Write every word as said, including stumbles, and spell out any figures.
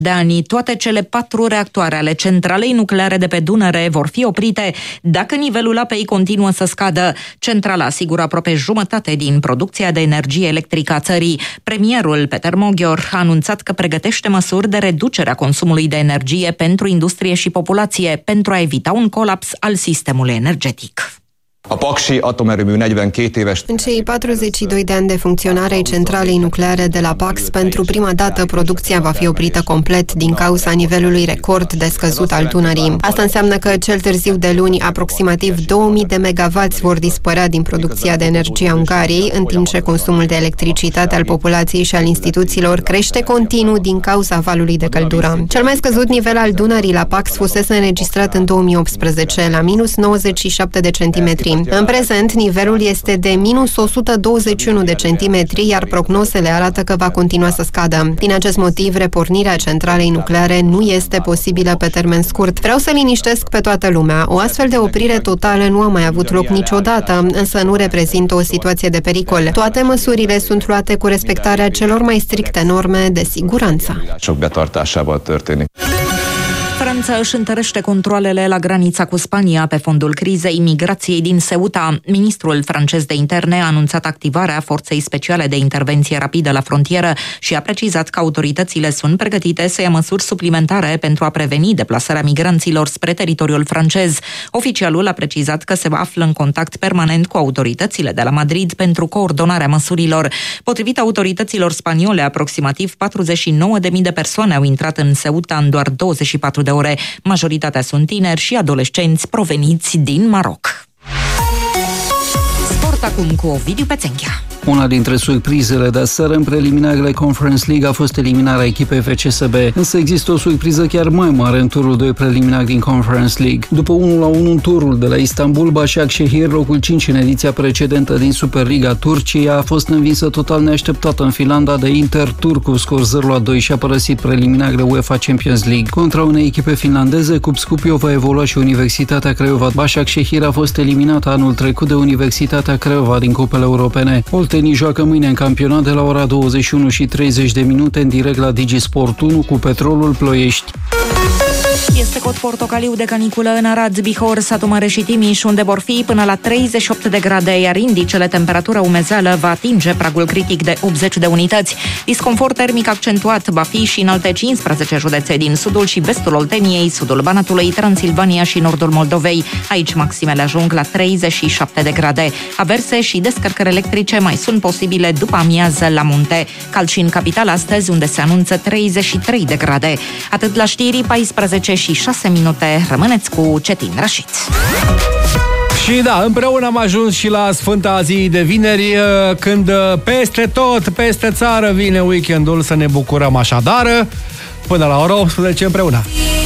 de ani, toate cele patru reactoare ale centralei nucleare de pe Dunăre vor fi oprite dacă nivelul apei continuă să scadă. Centrala asigură aproape jumătate din producția de energie electrică a țării. Premierul Peter Moghior a anunțat că pregătește măsuri de reducere a consumului de energie pentru industrie și populație pentru a evita un colaps al sistemului energetic. A Paksi atomerőmű negyvenkét éves. În cei patruzeci și doi de ani de funcționare ai centralei nucleare de la Pax, pentru prima dată producția va fi oprită complet din cauza nivelului record de scăzut al Dunării. Asta înseamnă că cel târziu de luni aproximativ două mii de megawatți vor dispărea din producția de energie a Ungariei, în timp ce consumul de electricitate al populației și al instituțiilor crește continuu din cauza valului de căldură. Cel mai scăzut nivel al Dunării la Pax fusese înregistrat în două mii optsprezece, la minus nouăzeci și șapte de centimetri. În prezent, nivelul este de minus o sută douăzeci și unu de centimetri, iar prognozele arată că va continua să scadă. Din acest motiv, repornirea centralei nucleare nu este posibilă pe termen scurt. Vreau să liniștesc pe toată lumea. O astfel de oprire totală nu a mai avut loc niciodată, însă nu reprezintă o situație de pericol. Toate măsurile sunt luate cu respectarea celor mai stricte norme de siguranță. Franța își întărește controalele la granița cu Spania pe fondul crizei migrației din Ceuta. Ministrul francez de interne a anunțat activarea forței speciale de intervenție rapidă la frontieră și a precizat că autoritățile sunt pregătite să ia măsuri suplimentare pentru a preveni deplasarea migranților spre teritoriul francez. Oficialul a precizat că se află în contact permanent cu autoritățile de la Madrid pentru coordonarea măsurilor. Potrivit autorităților spaniole, aproximativ patruzeci și nouă de mii de persoane au intrat în Ceuta în doar douăzeci și patru de ore. Majoritatea sunt tineri și adolescenți proveniți din Maroc. Sport acum cu Ovidiu Pețenchea. Una dintre surprizele de aseară în preliminarele Conference League a fost eliminarea echipei F C S B, însă există o surpriză chiar mai mare în turul doi preliminar din Conference League. După unu la unu în turul de la Istanbul, Başakşehir, locul cinci în ediția precedentă din Superliga Turciei, a fost învinsă total neașteptat în Finlanda de Inter Turku, scor zero la doi, și a părăsit preliminarele UEFA Champions League. Contra unei echipe finlandeze, Cup Skopje va evolua și Universitatea Craiova. Başakşehir a fost eliminată anul trecut de Universitatea Craiova din cupele europene. Oltenii joacă mâine în campionat de la ora douăzeci și unu și treizeci de minute în direct la Digisport unu cu Petrolul Ploiești. Este cod portocaliu de caniculă în Arad, Bihor, Satu Mare și Timiș, unde vor fi până la treizeci și opt de grade, iar indicele temperatură-umezeală va atinge pragul critic de optzeci de unități. Disconfort termic accentuat va fi și în alte cincisprezece județe din sudul și vestul Olteniei, sudul Banatului, Transilvania și nordul Moldovei. Aici maximele ajung la treizeci și șapte de grade. Averse și descărcări electrice mai sunt posibile după amiază la munte. Cald și în capitală astăzi, unde se anunță treizeci și trei de grade. Atât la știri, paisprezece și șase minute. Rămâneți cu Cetin Rașit. Și da, împreună am ajuns și la Sfânta Zi de vineri, când peste tot, peste țară vine weekendul, să ne bucurăm așadar. Până la ora optsprezece împreună.